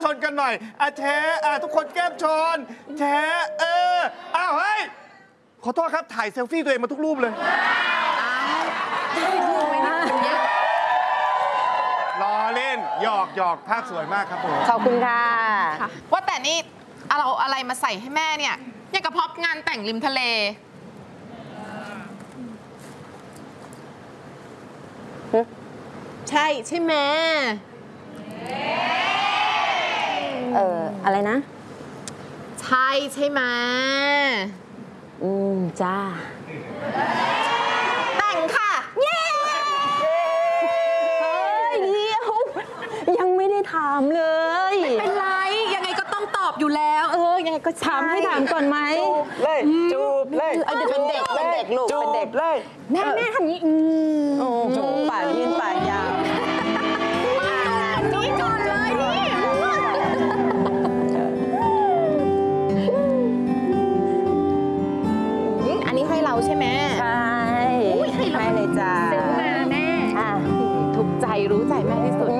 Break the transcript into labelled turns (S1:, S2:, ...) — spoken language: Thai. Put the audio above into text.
S1: ชนกันหน่อยแชร์ทุกคนแก้มชนแชร์อ้าวเฮ้ยขอโทษครับถ่ายเซลฟี่ตัวเองมาทุกรูปเลยรอเล่นหยอกภาพสวยมากครับผม
S2: ขอบคุณค่ะ
S3: ว่าแต่นี่เราอะไรมาใส่ให้แม่เนี่ยอย่างกับพร็อพงานแต่งริมทะเลใช่ไหม
S2: อะไรนะ
S3: ใช่ไหม
S2: จ้า
S3: แต่งค่ะเย้
S2: เฮ้ยเดี๋ยวยังไม่ได้ถามเลย
S3: ไม่เป็นไรยังไงก็ต้องตอบอยู่แล้วยังไงก็
S2: ถามให้ถามก่อนไหม
S4: จูบเลย
S2: เป็นเด็กลูกเป็นเด็ก
S4: เลย
S2: แม่ทำนี้จูบปากยืนปากยาว
S3: นี่ก่อนเลยนี่อันนี้ให้เราใช่ไหม
S2: ใช่ให้เลยจ้า
S3: ซื้อมาแม่ถูกใจรู้ใจแม่ที่สุด